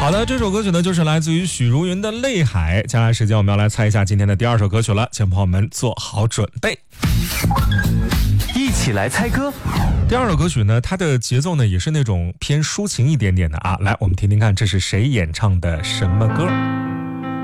好的，这首歌曲呢就是来自于许茹芸的《泪海》。接下来时间我们要来猜一下今天的第二首歌曲了，请朋友们做好准备， 一起来猜歌。 第二首歌曲呢，它的节奏呢也是那种偏抒情一点点的啊。来，我们听听看，这是谁演唱的什么歌？